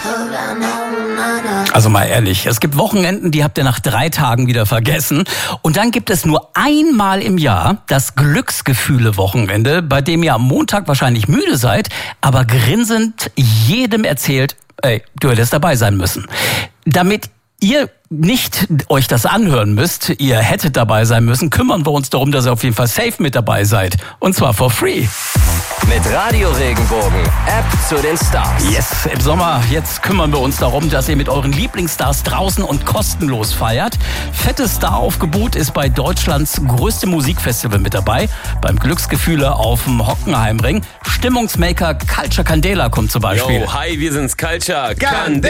Also mal ehrlich, es gibt Wochenenden, die habt ihr nach 3 Tagen wieder vergessen. Und dann gibt es nur einmal im Jahr das Glücksgefühle-Wochenende, bei dem ihr am Montag wahrscheinlich müde seid, aber grinsend jedem erzählt, ey, du hättest dabei sein müssen. Damit ihr nicht euch das anhören müsst, ihr hättet dabei sein müssen, kümmern wir uns darum, dass ihr auf jeden Fall safe mit dabei seid. Und zwar for free. Mit Radio Regenbogen, App zu den Stars. Yes, im Sommer, jetzt kümmern wir uns darum, dass ihr mit euren Lieblingsstars draußen und kostenlos feiert. Fettes Staraufgebot ist bei Deutschlands größtem Musikfestival mit dabei, beim Glücksgefühle auf dem Hockenheimring. Stimmungsmaker Culture Candela kommt zum Beispiel. Yo, hi, wir sind's Culture Candela.